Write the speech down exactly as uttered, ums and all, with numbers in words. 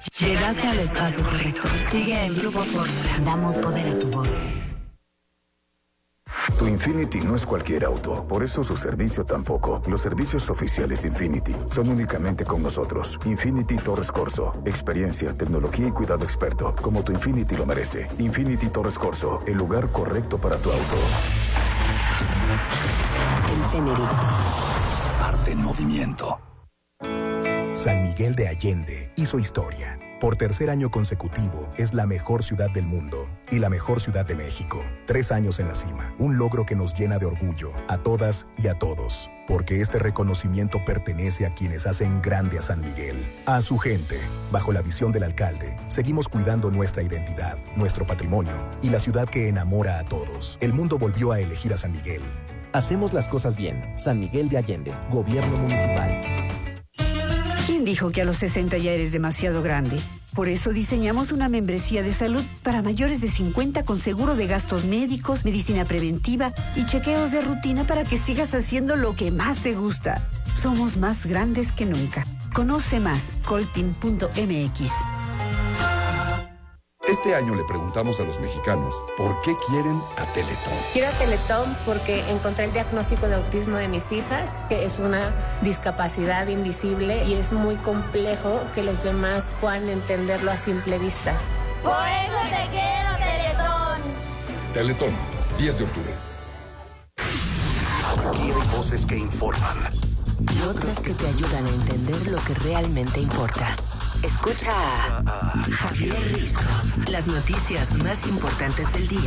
Llegaste al espacio correcto. Sigue el Grupo Fórmula. Damos poder a tu voz. Tu Infinity no es cualquier auto, por eso su servicio tampoco. Los servicios oficiales Infinity son únicamente con nosotros. Infinity Torres Corso. Experiencia, tecnología y cuidado experto, como tu Infinity lo merece. Infinity Torres Corso, el lugar correcto para tu auto. Infinity. Parte en movimiento. San Miguel de Allende hizo historia. Por tercer año consecutivo, es la mejor ciudad del mundo y la mejor ciudad de México. Tres años en la cima, un logro que nos llena de orgullo a todas y a todos, porque este reconocimiento pertenece a quienes hacen grande a San Miguel, a su gente. Bajo la visión del alcalde, seguimos cuidando nuestra identidad, nuestro patrimonio y la ciudad que enamora a todos. El mundo volvió a elegir a San Miguel. Hacemos las cosas bien. San Miguel de Allende, Gobierno Municipal. ¿Quién dijo que a los sesenta ya eres demasiado grande? Por eso diseñamos una membresía de salud para mayores de cincuenta con seguro de gastos médicos, medicina preventiva y chequeos de rutina para que sigas haciendo lo que más te gusta. Somos más grandes que nunca. Conoce más, coltim punto m x. Este año le preguntamos a los mexicanos por qué quieren a Teletón. Quiero a Teletón porque encontré el diagnóstico de autismo de mis hijas, que es una discapacidad invisible y es muy complejo que los demás puedan entenderlo a simple vista. Por eso te quiero, Teletón. Teletón, diez de octubre. Aquí hay voces que informan Y otras que te ayudan a entender lo que realmente importa. Escucha a Javier Risco. Las noticias más importantes del día.